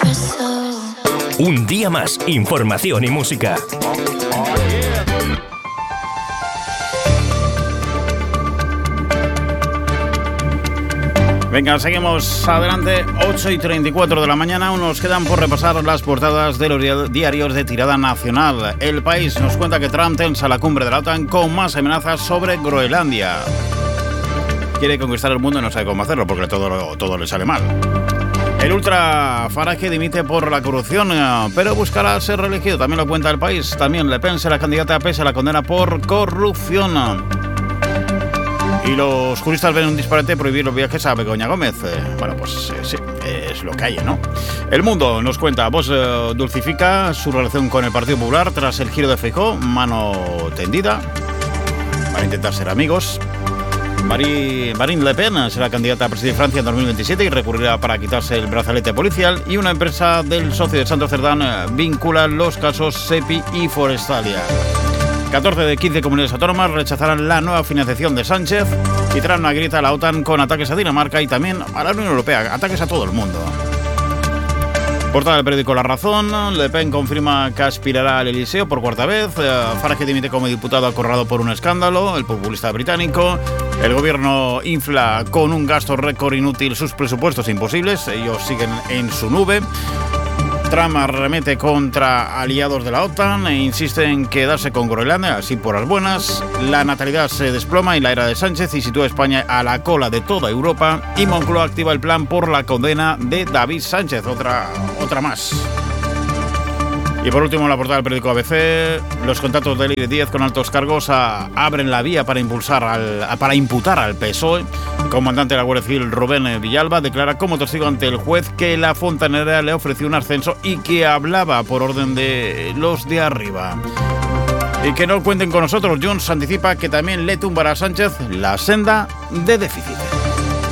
Un día más, información y música. Venga, seguimos adelante, 8:34 de la mañana. Aún nos quedan por repasar las portadas de los diarios de tirada nacional. El País nos cuenta que Trump tensa la cumbre de la OTAN con más amenazas sobre Groenlandia. Quiere conquistar el mundo y no sabe cómo hacerlo porque todo le sale mal. El ultra Farage dimite por la corrupción, pero buscará ser reelegido. También lo cuenta El País. También Le Pen será candidata pese a la condena por corrupción. Y los juristas ven un disparate prohibir los viajes a Begoña Gómez. Bueno, pues sí, es lo que hay, ¿no? El Mundo nos cuenta, Vox dulcifica su relación con el Partido Popular tras el giro de Feijóo, mano tendida. Van a intentar ser amigos. Marine Le Pen será candidata a presidir Francia en 2027 y recurrirá para quitarse el brazalete policial. Y una empresa del socio de Santos Cerdán vincula los casos SEPI y Forestalia. 14 de 15 comunidades autónomas rechazarán la nueva financiación de Sánchez y traerán una grieta a la OTAN con ataques a Dinamarca y también a la Unión Europea, ataques a todo el mundo. Portada del periódico La Razón, Le Pen confirma que aspirará al Eliseo por cuarta vez, Farage dimite como diputado acorralado por un escándalo, el populista británico, el gobierno infla con un gasto récord inútil sus presupuestos imposibles, ellos siguen en su nube. Trump arremete contra aliados de la OTAN e insiste en quedarse con Groenlandia, así por las buenas. La natalidad se desploma en la era de Sánchez y sitúa a España a la cola de toda Europa. Y Moncloa activa el plan por la condena de David Sánchez, otra más. Y por último, en la portada del periódico ABC, los contactos de Leire Díez con altos cargos abren la vía para imputar al PSOE. El comandante de la Guardia Civil, Rubén Villalba, declara como testigo ante el juez que la fontanera le ofreció un ascenso y que hablaba por orden de los de arriba. Y que no cuenten con nosotros, Junts anticipa que también le tumbará a Sánchez la senda de déficit.